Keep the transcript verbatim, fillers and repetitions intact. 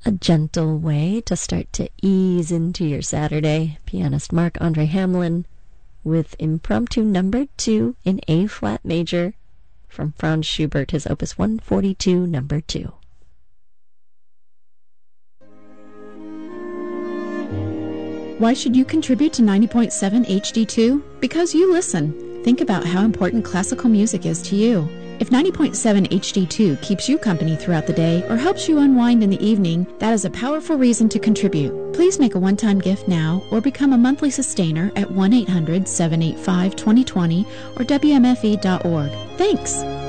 A gentle way to start to ease into your Saturday. Pianist Marc-Andre Hamelin with Impromptu Number two in A-flat major from Franz Schubert, his Opus one forty-two, Number two. Why should you contribute to ninety point seven H D two? Because you listen. Think about how important classical music is to you. If ninety point seven H D two keeps you company throughout the day or helps you unwind in the evening, that is a powerful reason to contribute. Please make a one-time gift now or become a monthly sustainer at one eight hundred, seven eight five, two zero two zero or W M F E dot org. Thanks!